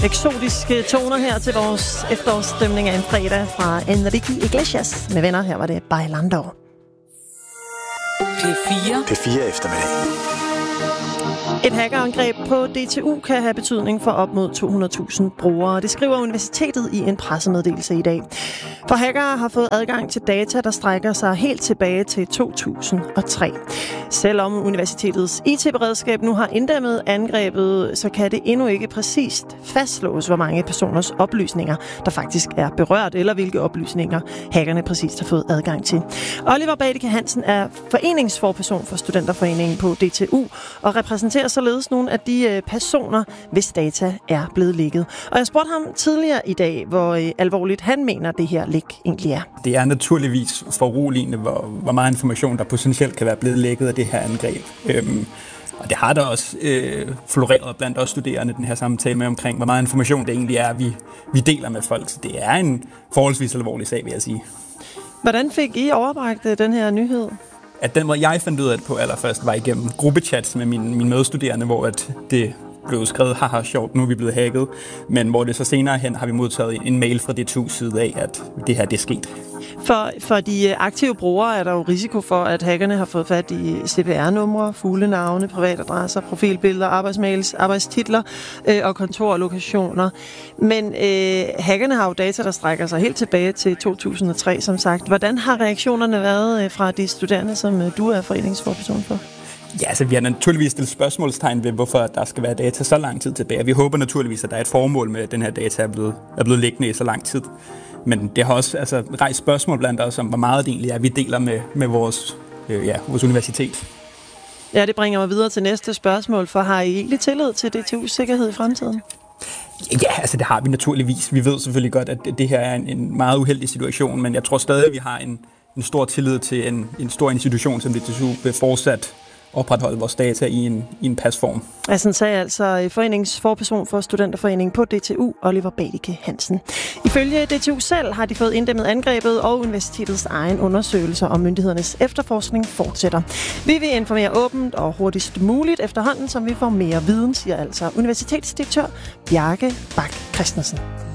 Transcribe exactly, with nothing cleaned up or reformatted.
Eksotiske toner her til vores efterårsstemning af en fredag fra Enrique Iglesias med venner. Her var det Bailando. P fire. P fire eftermiddag. Et hackerangreb på D T U kan have betydning for op mod to hundrede tusind brugere. Det skriver universitetet i en pressemeddelelse i dag. For hackere har fået adgang til data, der strækker sig helt tilbage til to tusind og tre. Selvom universitetets I T-beredskab nu har inddæmmet angrebet, så kan det endnu ikke præcist fastslås, hvor mange personers oplysninger, der faktisk er berørt, eller hvilke oplysninger hackerne præcist har fået adgang til. Oliver Badike Hansen er foreningsforperson for Studenterforeningen på D T U og repræsenterer således nogle af de personer, hvis data er blevet lækket. Og jeg spurgte ham tidligere i dag, hvor øh, alvorligt han mener, det her læk egentlig er. Det er naturligvis foruroligende, hvor, hvor meget information, der potentielt kan være blevet lækket af det her angreb. Øhm, og det har der også øh, floreret blandt os studerende, den her samtale med omkring, hvor meget information det egentlig er, vi, vi deler med folk. Så det er en forholdsvis alvorlig sag, vil jeg sige. Hvordan fik I overbragt den her nyhed? At den måde, jeg fandt ud af det på allerførst, var igennem gruppechats med mine, mine medstuderende, hvor at det blev skrevet, haha, sjovt, nu er vi blevet hacket. Men hvor det så senere hen har vi modtaget en mail fra D T U's side af, at det her det er sket. For, for de aktive brugere er der jo risiko for, at hackerne har fået fat i C P R-numre, fuglenavne, privatadresser, profilbilleder, arbejdsmails, arbejdstitler øh, og kontorlokationer. Men øh, hackerne har jo data, der strækker sig helt tilbage til to tusind og tre, som sagt. Hvordan har reaktionerne været øh, fra de studerende, som øh, du er foreningsforperson for? Ja, altså vi har naturligvis stillet spørgsmålstegn ved, hvorfor der skal være data så lang tid tilbage. Vi håber naturligvis, at der er et formål med, at den her data er blevet, er blevet liggende i så lang tid. Men det har også altså, rejst spørgsmål blandt os om, hvor meget det egentlig er, vi deler med, med vores, øh, ja, vores universitet. Ja, det bringer mig videre til næste spørgsmål, for har I egentlig tillid til D T U's sikkerhed i fremtiden? Ja, altså det har vi naturligvis. Vi ved selvfølgelig godt, at det her er en, en meget uheldig situation, men jeg tror stadig, at vi har en, en stor tillid til en, en stor institution, som D T U vil fortsat opretholde vores data i en, i en pasform. Ja, sådan sagde altså foreningsforperson for Studenterforeningen på D T U, Oliver Badike Hansen. Ifølge D T U selv har de fået inddæmmet angrebet, og universitetets egen undersøgelser om myndighedernes efterforskning fortsætter. Vi vil informere åbent og hurtigst muligt efterhånden, som vi får mere viden, siger altså universitetsdirektør Bjarke Bak Christensen.